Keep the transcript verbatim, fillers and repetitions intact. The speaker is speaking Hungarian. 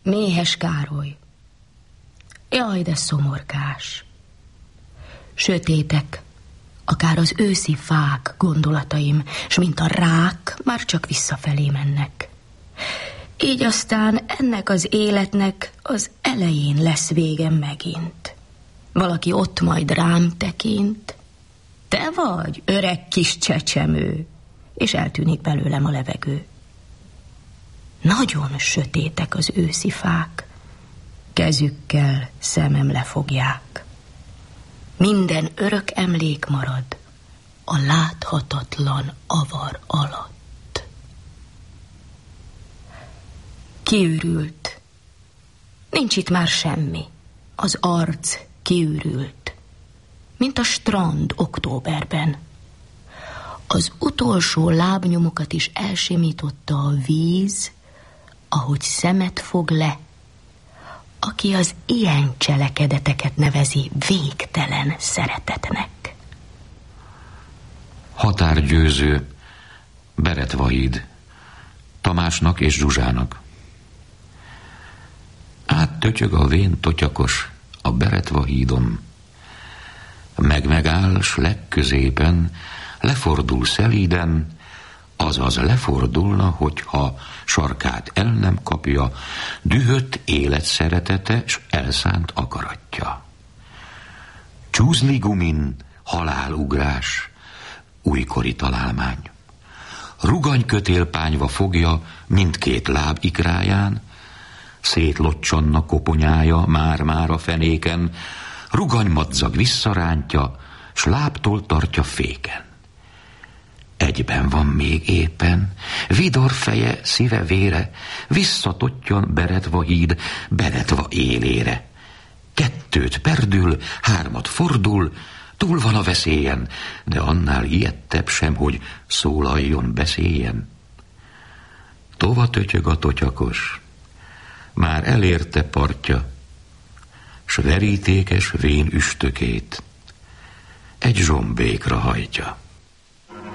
Méhes Károly. Jaj, de szomorkás. Sötétek, akár az őszi fák gondolataim, s mint a rák már csak visszafelé mennek. Így aztán ennek az életnek az elején lesz vége megint. Valaki ott majd rám tekint. Te vagy, öreg kis csecsemő, és eltűnik belőlem a levegő. Nagyon sötétek az őszi fák, kezükkel szemem lefogják. Minden örök emlék marad a láthatatlan avar alatt. Kiürült. Nincs itt már semmi. Az arc kiürült, mint a strand októberben. Az utolsó lábnyomokat is elsimította a víz, ahogy szemet fog le, aki az ilyen cselekedeteket nevezi végtelen szeretetnek. Határgyőző Beretvahíd Tamásnak és Zsuzsának. Áttötyög a vén totyakos a Beretvahídon. Meg-megáll, s legközépen lefordul szelíden, azaz lefordulna, hogyha sarkát el nem kapja, dühött élet szeretete, s elszánt akaratja. Csúzligumin halálugrás, újkori találmány. Ruganykötélpányva fogja mindkét láb ikráján, szétlocsonna koponyája már-már a fenéken, ruganymadzag visszarántja, s lábtól tartja féken. Egyben van még éppen, vidor feje, szíve vére, visszatottyan Beretvahíd Beretva élére. Kettőt perdül, hármat fordul, túl van a veszélyen, de annál ijedtebb sem, hogy szólaljon, beszéljen. Tova tötyög a totyakos, már elérte partja, s verítékes vén üstökét egy zsombékra hajtja.